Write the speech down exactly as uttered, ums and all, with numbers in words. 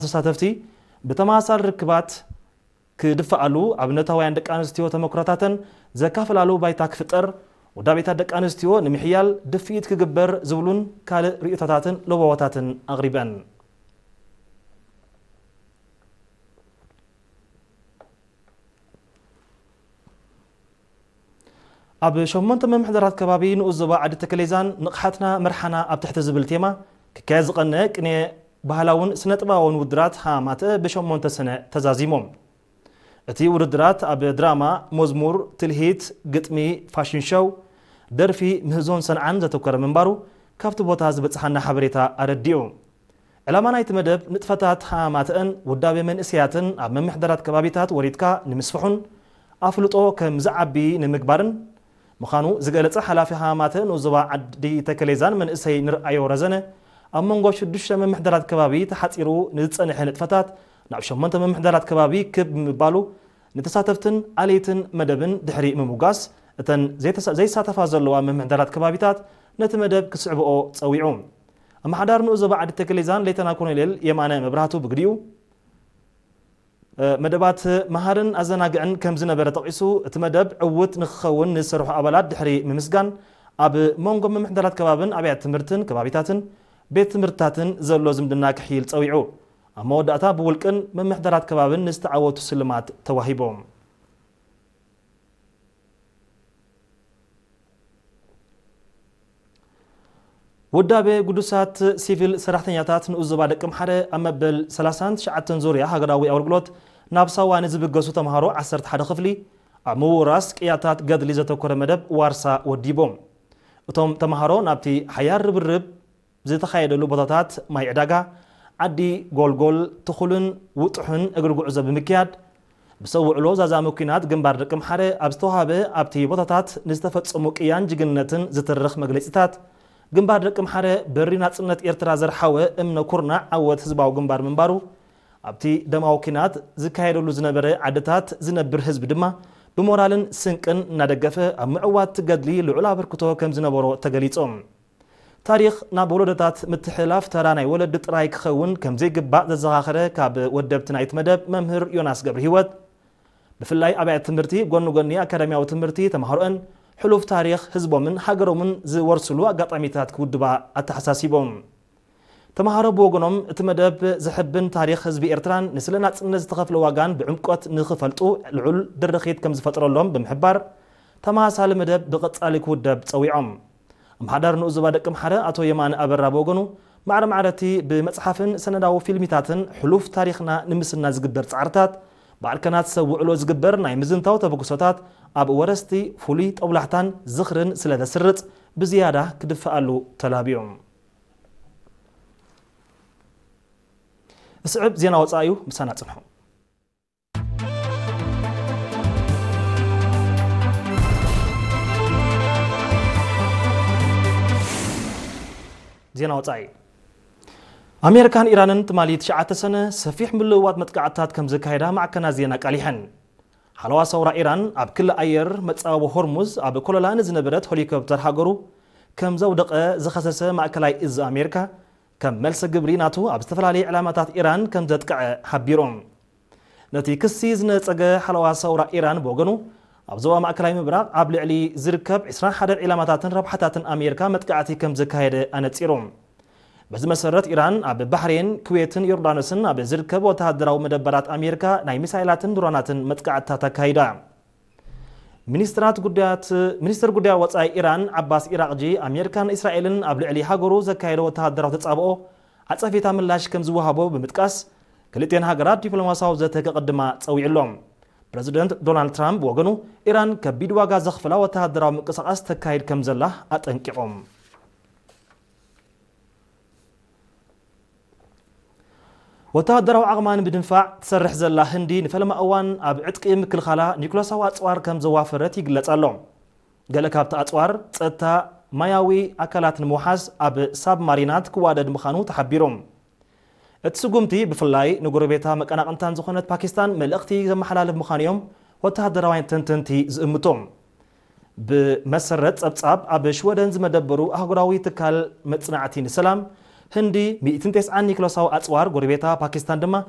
ተሳተፍቲ በተማሳል ርክባት ክድፈአሉ አብነታውያን ደቂ አንስትዮ ተመክሮታተን ዘካፈላሉ ባይታ ክፍጠር ወዳ ቤታ ደቂ አንስትዮ ንምሕያል ድፍኢት ክግበር ዝብሉን ካልእ ርእዮታትን ለቦታትን አቅሪበን ኣብ ሸሞንተ መምሕደራት ከባቢ ንኡዘባ ዓዲ ተከሌዛን ንቕሓትና መርሓና ኣብ ትሕቲ ዝብል ቴማ ክካየድ ዝቐነ ቅኔ ባህላውን ስነ ጥበባውን ውድራት ሃማተ በሸሞንተ ሰነ ተዛዚሞም እቲ ውድድራት ኣብ ድራማ መዝሙር ትልሂት ግጥሚ ፋሽን ሾው ደርፊ ምህዞን ሰንዓን ዘተኮረ ምንባሩ ካብቲ ቦታ ዝበፅሓና ሓበሬታ ኣረዲኡ ዕላማ ናይቲ መደብ ንጥፈታት ሃማተን ውዳቤ መንእስያትን ኣብ መምሕደራት ከባቢታት ወሪድካ ንምስፍሑን ኣፍልጦ ከም ዝዓቢ ንምግባርን ምዃኑ ዝገለጸ ሓላፊ ሃማተ ንኡዘባ ዓዲ ተከሌዛን መንእሰይ ንርአዮ ረዘነ ኣብ መንጎ ሽዱሽተ መምሕደራት ከባቢ ተሓፂሩ ንዝፀንሐ ንጥፈታት ናብ ሸሞንተ መምሕደራት ከባቢ ክብ ምባሉ ንተሳተፍትን ኣለይትን መደብን ድሕሪ ምሙጋስ እተን ዘይሳተፋ ዘለዋ መምሕደራት ከባቢታት ነቲ መደብ ክስዕብኦ ፀዊዑ ኣመሓዳር ንኡዘባ ዓዲ ተከሌዛን ሌተና ኮሎኔል የማነ መብራህቱ ብግዲኡ መደባት መሃርን ኣዘናግዕን ከም ዝነበረ ጠቂሱ እቲ መደብ ዕውት ንክኸውን ንዝሰርሑ ኣባላት ድሕሪ ምምስጋን ኣብ መንጎ መምሕደራት ከባብን ኣብያተ ትምህርትን ከባቢታትን ቤት ትምህርታትን ዘሎ ዝምድና ክሒል ፀዊዑ ኣብ መወዳእታ ብውልቅን መምሕደራት ከባብን ንዝተዓወቱ ስልማት ተዋሂቦም ውዳቤ ጉዱሳት ሲቪል ሰራሕተኛታት ንኡዘባ ደቂ ምሓደ ኣብ መበል ሰላሳን ትሽዓተን ዙርያ ሃገራዊ ኣገልግሎት ናብ ሳዋ ንዝብገሱ ተምሃሮ ዓሰርተ ሓደ ክፍሊ ኣብ ምውራስ ቅያታት ገድሊ ዘተኮረ መደብ ዋርሳ ወዲቦም እቶም ተምሃሮ ናብቲ ሓያል ርብርብ ዝተኻየደሉ ቦታታት ማይ ዕዳጋ ዓዲ ጎልጎል ትኹልን ውጥሑን እግሪ ጉዕዞ ብምክያድ ብሰውዕሎ ዛዛመ ኩናት ግንባር ደቂ ምሓደ ኣብ ዝተዋሃበ ኣብቲ ቦታታት ንዝተፈፀሙ ቅያን ጅግንነትን ዝትርኽ መግለፂታት ግንባር ደቂ ምሓደ በሪ ናጽነት ኤርትራ ዘርሓወ እምነ ኩርናዕ ዓወት ህዝባዊ ግንባር ምንባሩ ኣብቲ ደማዊ ኩናት ዝካየደሉ ዝነበረ ዓድታት ዝነብር ህዝቢ ድማ ብሞራልን ስንቅን እናደገፈ ኣብ ምዕዋት ገድሊ ልዑል ኣበርክቶ ከም ዝነበሮ ተገሊጾም ታሪኽ ናብ ወለዶታት ምትሕላፍ ተራ ናይ ወለዲ ጥራይ ክኸውን ከም ዘይግባእ ዘዘኻኸረ ካብ ወደብቲ ናይቲ መደብ መምህር ዮናስ ገብረ ሂወት ብፍላይ ኣብያተ ትምህርቲ ጎኒ ጎኒ ኣካዳሚያዊ ትምህርቲ ተምሃሮአን ሕሉፍ ታሪኽ ህዝቦምን ሃገሮምን ዝወርስሉ ኣጋጣሚታት ክውድባ ኣተሓሳሲቦም ተምሃሮ ብወገኖም እቲ መደብ ዝሕብን ታሪኽ ህዝቢ ኤርትራን ንስለ ናጽነት ዝተኸፍለ ዋጋን ብዕምቆት ንኽፈልጡ ልዑል ድርኺት ከም ዝፈጥረሎም ብምሕባር ተመሳሳሊ መደብ ብቐጻሊ ክውደብ ፀዊዖም ኣመሓዳር ንኡዘባ ደቂ ምሓደ ኣቶ የማነ ኣበራ ብወገኑ ማዕረ ማዕረቲ ብመፅሓፍን ሰነዳዊ ፊልሚታትን ሕሉፍ ታሪኽና ንምስና ዝግበር ፃዕርታት ባዕልከናት ሰውዕሎ ዝግበር ናይ ምዝንታው ተበግሶታት ኣብ ወረስቲ ፍሉይ ጠውላሕታን ዝኽርን ስለ ተስርፅ ብዝያዳ ክድፈአሉ ተላቢዮም እስዕብ ዜና ወፃዩ ምሳና ጽንሑ ዜና ወፃይ ኣሜሪካን ኢራንን ትማሊ ትሽዓተ ሰነ ሰፊሕ ምልውዋጥ መጥቃዕትታት ከም ዝካየዳ ማዕከና ዜና ቃሊሐን ሓለዋ ሰውራ ኢራን ኣብ ክልል ኣየር መጻወቢ ሆርሙዝ ኣብ ኮሎላ ንዝነበረት ሄሊኮፕተር ሃገሩ ከም ዘውደቐ ዝኸሰሰ ማእከላይ እዝ ኣሜሪካ ከም መልሰ ግብሪ ናቱ ኣብ ዝተፈላለዩ ዕላማታት ኢራን ከም ዘጥቅዐ ሓቢሮም ነቲ ክሲ ዝነፀገ ሓለዋ ሰውራ ኢራን ብወገኑ ኣብ ዞባ ማእከላይ ምብራቕ ኣብ ልዕሊ ዝርከብ عشرين وواحد ዕላማታትን ረብሓታትን ኣሜሪካ መጥቃዕቲ ከም ዝካየደ ኣነፂሮም በዚ መሰረት ኢራን ኣብ ባህሬን ኩዌትን ዮርዳኖስን ኣብ ዝርከብ ወተሃደራዊ መደበራት ኣሜሪካ ናይ ሚሳይላትን ድሮናትን መጥቃዕትታት ኣካይዳ ሚኒስትራት ጉዳያት ሚኒስትር ጉዳያት ወፃኢ ኢራን ዓባስ ኢራቅጂ ኣሜሪካን እስራኤልን ኣብ ልዕሊ ሃገሩ ዘካየደ ወተሃደራዊ ተጻብኦ ዓጸፌታ ምላሽ ከም ዝወሃቦ ብምጥቃስ ክልቴን ሃገራት ዲፕሎማሲያዊ ዘተ ከቀድማ ፀዊዕሎም ፕሬዚደንት ዶናልድ ትራምፕ ወገኑ ኢራን ከቢድ ዋጋ ዘኽፍላ ወተሃደራዊ ምንቅስቃስ ተካይድ ከም ዘላ ኣጠንቂቖም ወተሃደራዊ ዓቕማን ብድንፋዕ ትሰርሕ ዘላ ህንዲ ንፈለማ እዋን ኣብ ዕጥቂ ምክልኻላ ኒኮላሳዊ ኣፅዋር ከም ዘዋፈረት ይግለጽ ኣሎ ገለ ካብቲ ኣፅዋር ፀጥታ ማያዊ ኣካላት ንምውሓዝ ኣብ ሳብማሪናት ክዋደድ ምዃኑ ተሓቢሮም እቲ ስጉምቲ ብፍላይ ንጎረቤታ መቀናቕንታን ዝኾነት ፓኪስታን መልእኽቲ ዘመሓላልፍ ምዃኑ እዮም ወተሃደራውያን ተንተንቲ ዝእምቶም ብመሰረት ፀብጻብ ኣብ ሽወደን ዝመደበሩ ኣህጉራዊ ትካል መጽናዕቲ ንሰላም ህንዲ مئتين وتسعين ኒክሎሳዊ ኣጽዋር ጎረቤታ ፓኪስታን ድማ